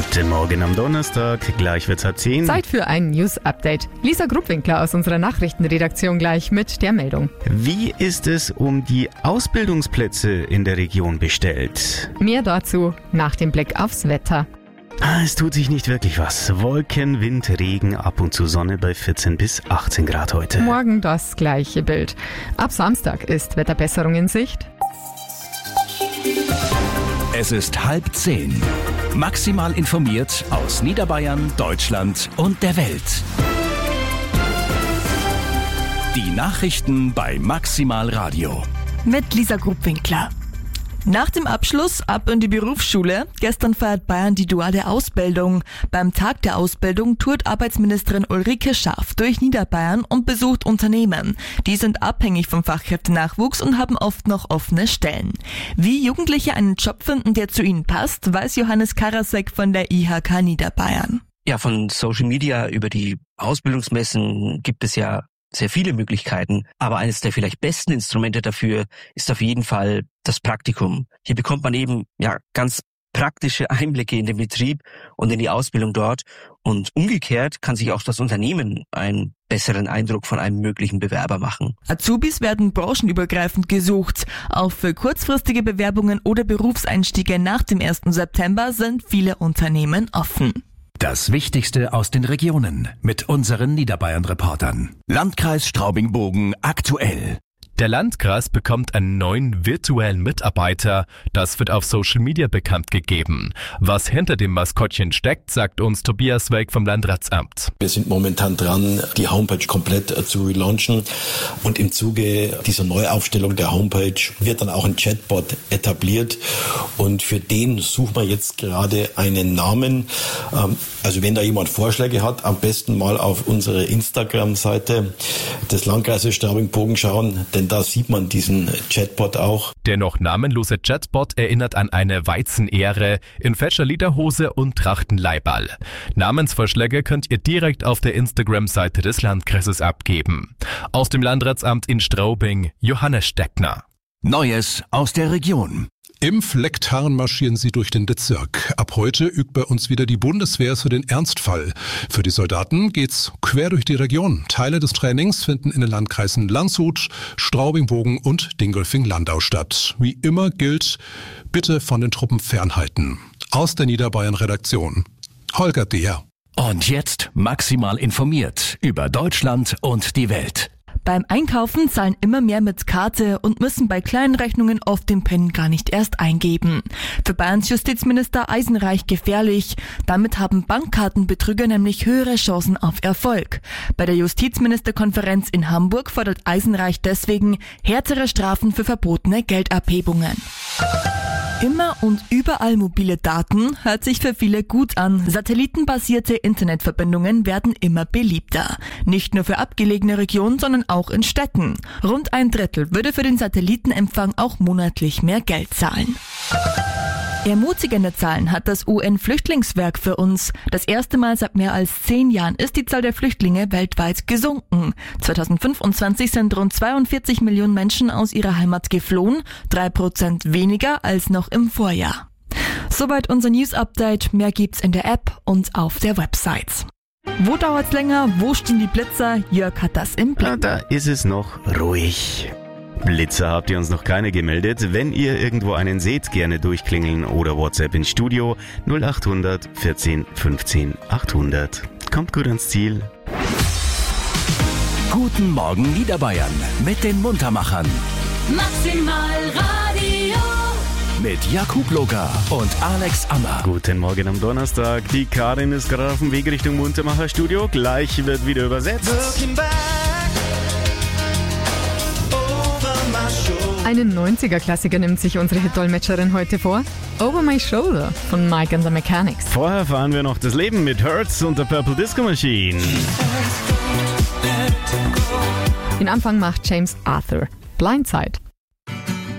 Guten Morgen am Donnerstag, gleich wird's 10:30. Zeit für ein News-Update. Lisa Gruppwinkler aus unserer Nachrichtenredaktion gleich mit der Meldung. Wie ist es um die Ausbildungsplätze in der Region bestellt? Mehr dazu nach dem Blick aufs Wetter. Es tut sich nicht wirklich was. Wolken, Wind, Regen, ab und zu Sonne bei 14 bis 18 Grad heute. Morgen das gleiche Bild. Ab Samstag ist Wetterbesserung in Sicht. Es ist 9:30. Maximal informiert aus Niederbayern, Deutschland und der Welt. Die Nachrichten bei Maximal Radio. Mit Lisa Gruppwinkler. Nach dem Abschluss ab in die Berufsschule. Gestern feiert Bayern die duale Ausbildung. Beim Tag der Ausbildung tourt Arbeitsministerin Ulrike Schaaf durch Niederbayern und besucht Unternehmen. Die sind abhängig vom Fachkräftenachwuchs und haben oft noch offene Stellen. Wie Jugendliche einen Job finden, der zu ihnen passt, weiß Johannes Karasek von der IHK Niederbayern. Ja, von Social Media über die Ausbildungsmessen gibt es ja sehr viele Möglichkeiten, aber eines der vielleicht besten Instrumente dafür ist auf jeden Fall das Praktikum. Hier bekommt man eben ganz praktische Einblicke in den Betrieb und in die Ausbildung dort, und umgekehrt kann sich auch das Unternehmen einen besseren Eindruck von einem möglichen Bewerber machen. Azubis werden branchenübergreifend gesucht. Auch für kurzfristige Bewerbungen oder Berufseinstiege nach dem 1. September sind viele Unternehmen offen. Das Wichtigste aus den Regionen mit unseren Niederbayern-Reportern. Landkreis Straubing-Bogen aktuell. Der Landkreis bekommt einen neuen virtuellen Mitarbeiter. Das wird auf Social Media bekannt gegeben. Was hinter dem Maskottchen steckt, sagt uns Tobias Welk vom Landratsamt. Wir sind momentan dran, die Homepage komplett zu relaunchen. Und im Zuge dieser Neuaufstellung der Homepage wird dann auch ein Chatbot etabliert. Und für den suchen wir jetzt gerade einen Namen. Also wenn da jemand Vorschläge hat, am besten mal auf unsere Instagram-Seite des Landkreises Straubing-Bogen schauen, denn da sieht man diesen Chatbot auch. Der noch namenlose Chatbot erinnert an eine Weizenähre in fescher Lederhose und Trachtenleiberl. Namensvorschläge könnt ihr direkt auf der Instagram-Seite des Landkreises abgeben. Aus dem Landratsamt in Straubing, Johannes Steckner. Neues aus der Region. Im Flecktarn marschieren sie durch den Bezirk. Ab heute übt bei uns wieder die Bundeswehr für den Ernstfall. Für die Soldaten geht's quer durch die Region. Teile des Trainings finden in den Landkreisen Landshut, Straubing-Bogen und Dingolfing-Landau statt. Wie immer gilt, bitte von den Truppen fernhalten. Aus der Niederbayern-Redaktion, Holger Deher. Und jetzt maximal informiert über Deutschland und die Welt. Beim Einkaufen zahlen immer mehr mit Karte und müssen bei kleinen Rechnungen oft den PIN gar nicht erst eingeben. Für Bayerns Justizminister Eisenreich gefährlich. Damit haben Bankkartenbetrüger nämlich höhere Chancen auf Erfolg. Bei der Justizministerkonferenz in Hamburg fordert Eisenreich deswegen härtere Strafen für verbotene Geldabhebungen. Immer und überall mobile Daten hört sich für viele gut an. Satellitenbasierte Internetverbindungen werden immer beliebter. Nicht nur für abgelegene Regionen, sondern auch in Städten. Rund 1/3 würde für den Satellitenempfang auch monatlich mehr Geld zahlen. Ermutigende Zahlen hat das UN-Flüchtlingswerk für uns. Das erste Mal seit mehr als 10 Jahren ist die Zahl der Flüchtlinge weltweit gesunken. 2025 sind rund 42 Millionen Menschen aus ihrer Heimat geflohen, 3% weniger als noch im Vorjahr. Soweit unser News-Update. Mehr gibt's in der App und auf der Website. Wo dauert's länger? Wo stehen die Blitzer? Jörg hat das im Blick. Da ist es noch ruhig. Blitzer habt ihr uns noch keine gemeldet. Wenn ihr irgendwo einen seht, gerne durchklingeln oder WhatsApp ins Studio 0800 14 15 800. Kommt gut ans Ziel. Guten Morgen Niederbayern mit den Muntermachern. Maximal Radio. Mit Jakub Loga und Alex Ammer. Guten Morgen am Donnerstag. Die Karin ist gerade auf dem Weg Richtung Muntermacher Studio. Gleich wird wieder übersetzt. Einen 90er-Klassiker nimmt sich unsere Hit-Dolmetscherin heute vor. Over My Shoulder von Mike and the Mechanics. Vorher fahren wir noch das Leben mit Hurts und der Purple Disco Machine. Den Anfang macht James Arthur. Blindside.